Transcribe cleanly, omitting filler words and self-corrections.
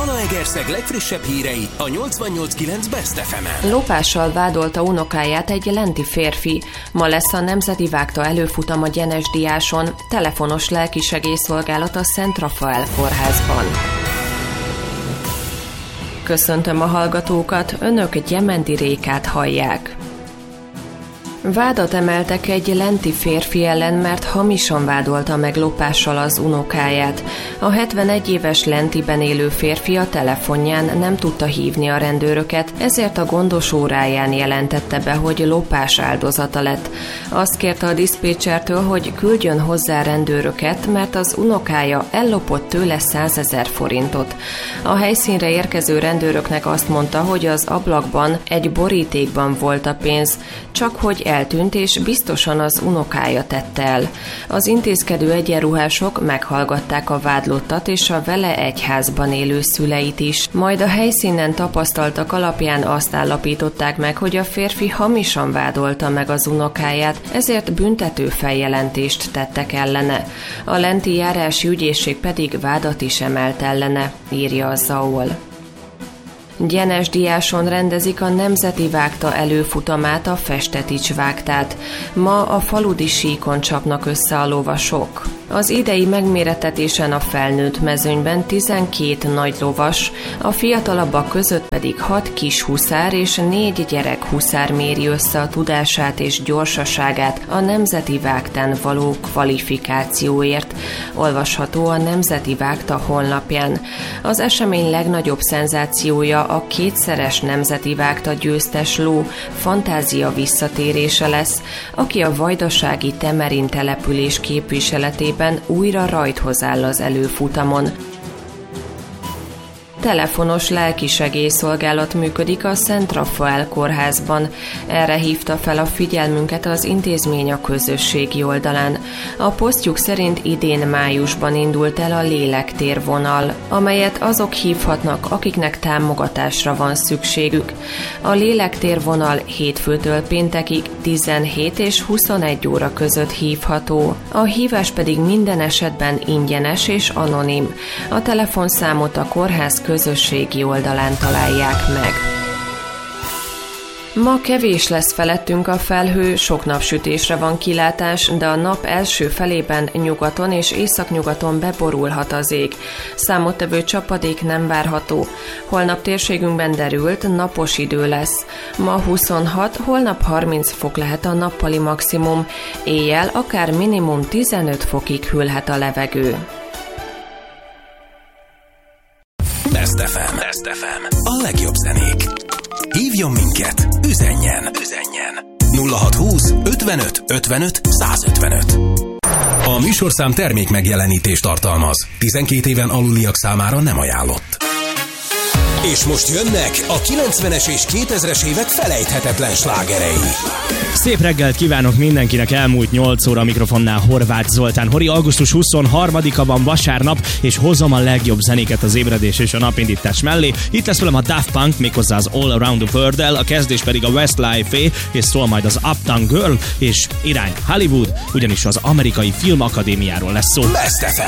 Zalaegerszeg legfrissebb hírei a 88.9 Best FM-en. Lopással vádolta unokáját egy lenti férfi. Ma lesz a Nemzeti Vágta előfutam a Gyenes-Diáson, telefonos lelkisegélyszolgálat a Szent Rafael kórházban. Köszöntöm a hallgatókat, önök Gyementi Rékát hallják. Vádat emeltek egy lenti férfi ellen, mert hamisan vádolta meg lopással az unokáját. A 71 éves Lentiben élő férfi a telefonján nem tudta hívni a rendőröket, ezért a gondos óráján jelentette be, hogy lopás áldozata lett. Azt kérte a diszpécsertől, hogy küldjön hozzá rendőröket, mert az unokája ellopott tőle 100 000 forintot. A helyszínre érkező rendőröknek azt mondta, hogy az ablakban, egy borítékban volt a pénz, csak hogy eltűnt, és biztosan az unokája tette el. Az intézkedő egyenruhások meghallgatták a vádlottat és a vele egy házban élő szüleit is. Majd a helyszínen tapasztaltak alapján azt állapították meg, hogy a férfi hamisan vádolta meg az unokáját, ezért büntető feljelentést tettek ellene. A lenti járási ügyészség pedig vádat is emelt ellene, írja a ZAOL. Gyenes-Diáson rendezik a Nemzeti Vágta előfutamát, a Festetics vágtát. Ma a faludi síkon csapnak össze a lovasok. Az idei megmérettetésen a felnőtt mezőnyben 12 nagy lovas, a fiatalabbak között pedig 6 kis huszár és 4 gyerek huszár méri össze a tudását és gyorsaságát a Nemzeti Vágtán való kvalifikációért. Olvasható a Nemzeti Vágta honlapján. Az esemény legnagyobb szenzációja a kétszeres Nemzeti Vágta győztes ló Fantázia visszatérése lesz, aki a vajdasági Temerin település képviseletében újra rajthoz áll az előfutamon. Telefonos lelkisegélyszolgálat működik a Szent Rafael kórházban. Erre hívta fel a figyelmünket az intézmény a közösségi oldalán. A posztjuk szerint idén májusban indult el a lélektérvonal, amelyet azok hívhatnak, akiknek támogatásra van szükségük. A lélektérvonal hétfőtől péntekig 17 és 21 óra között hívható. A hívás pedig minden esetben ingyenes és anonim. A telefonszámot a kórház közösségi oldalán találják meg. Ma kevés lesz felettünk a felhő, sok napsütésre van kilátás, de a nap első felében nyugaton és északnyugaton beborulhat az ég. Számottevő csapadék nem várható. Holnap térségünkben derült, napos idő lesz. Ma 26, holnap 30 fok lehet a nappali maximum. Éjjel akár minimum 15 fokig hűlhet a levegő. Best FM. A legjobb zenék. Hívjon minket, üzenjen. 0620 55 55 155. A műsorszám termék megjelenítést tartalmaz. 12 éven aluliak számára nem ajánlott. És most jönnek a 90-es és 2000-es évek felejthetetlen slágerei. Szép reggelt kívánok mindenkinek, elmúlt 8 óra, a mikrofonnál Horváth Zoltán. Hori, augusztus 23-a van, vasárnap, és hozom a legjobb zenéket az ébredés és a napindítás mellé. Itt lesz velem a Daft Punk, méghozzá az All Around the World-el, a kezdés pedig a Westlife-é, és szól majd az Uptown Girl, és irány Hollywood, ugyanis az Amerikai Filmakadémiáról lesz szó. Best FM.